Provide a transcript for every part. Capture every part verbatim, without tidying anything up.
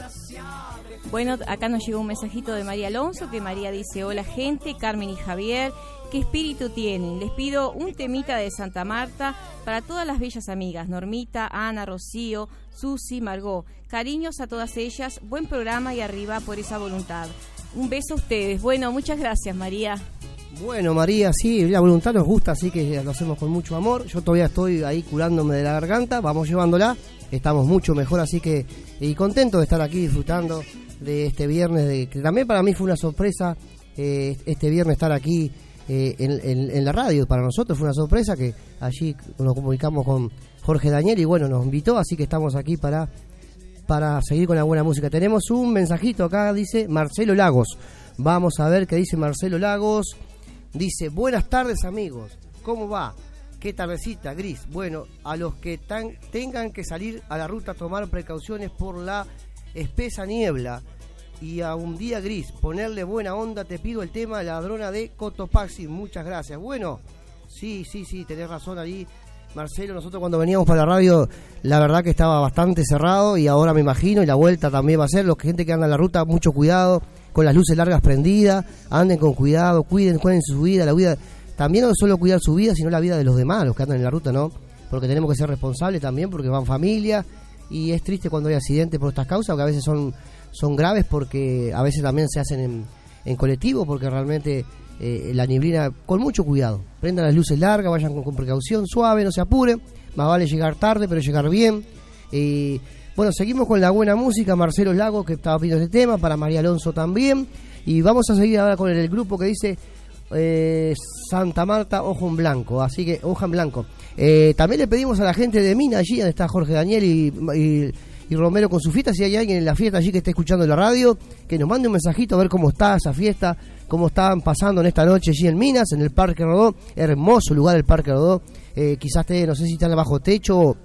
Bueno, acá nos llegó un mensajito de María Alonso, que María dice: hola gente, Carmen y Javier, ¿qué espíritu tienen? Les pido un temita de Santa Marta para todas las bellas amigas, Normita, Ana, Rocío, Susi, Margot. Cariños a todas ellas, buen programa y arriba por esa voluntad. Un beso a ustedes. Bueno, muchas gracias, María. Bueno, María, sí, la voluntad nos gusta, así que lo hacemos con mucho amor. Yo todavía estoy ahí curándome de la garganta, vamos llevándola, estamos mucho mejor, así que y contento de estar aquí disfrutando de este viernes, de, que también para mí fue una sorpresa eh, este viernes estar aquí eh, en, en, en la radio. Para nosotros fue una sorpresa que allí nos comunicamos con Jorge Daniel y bueno, nos invitó, así que estamos aquí para, para seguir con la buena música. Tenemos un mensajito acá, dice Marcelo Lagos. Vamos a ver qué dice Marcelo Lagos. Dice: buenas tardes amigos, ¿cómo va? ¿Qué tardecita, gris? Bueno, a los que tan, tengan que salir a la ruta, tomar precauciones por la espesa niebla y a un día gris, ponerle buena onda, te pido el tema Ladrona de Cotopaxi, muchas gracias. Bueno, sí, sí, sí, tenés razón ahí, Marcelo, nosotros cuando veníamos para la radio, la verdad que estaba bastante cerrado y ahora me imagino, y la vuelta también va a ser, los que gente que anda en la ruta, mucho cuidado, con las luces largas prendidas, anden con cuidado, cuiden, cuiden su vida, la vida, también no solo cuidar su vida, sino la vida de los demás, los que andan en la ruta, ¿no? Porque tenemos que ser responsables también, porque van familia, y es triste cuando hay accidentes por estas causas, que a veces son, son graves, porque a veces también se hacen en, en colectivo, porque realmente eh, la nieblina, con mucho cuidado, prendan las luces largas, vayan con, con precaución, suave, no se apuren, más vale llegar tarde, pero llegar bien. Eh, bueno, seguimos con la buena música, Marcelo Lagos, que estaba pidiendo este tema, para María Alonso también, y vamos a seguir ahora con el, el grupo que dice eh, Santa Marta, Ojo en Blanco, así que, Hoja en Blanco. Eh, también le pedimos a la gente de Mina, allí donde está Jorge Daniel y, y, y Romero con su fiesta, si hay alguien en la fiesta allí que esté escuchando la radio, que nos mande un mensajito a ver cómo está esa fiesta, cómo están pasando en esta noche allí en Minas, en el Parque Rodó, hermoso lugar el Parque Rodó, eh, quizás te, no sé si está en bajo techo o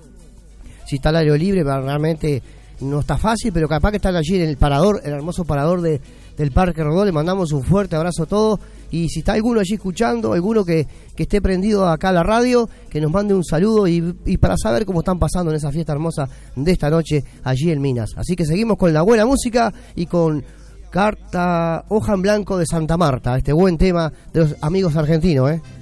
si está al aire libre, realmente no está fácil, pero capaz que están allí en el parador, el hermoso parador de, del Parque Rodó. Le mandamos un fuerte abrazo a todos, y si está alguno allí escuchando, alguno que, que esté prendido acá a la radio, que nos mande un saludo y, y para saber cómo están pasando en esa fiesta hermosa de esta noche allí en Minas. Así que seguimos con la buena música y con Carta Hoja en Blanco de Santa Marta, este buen tema de los amigos argentinos, ¿eh?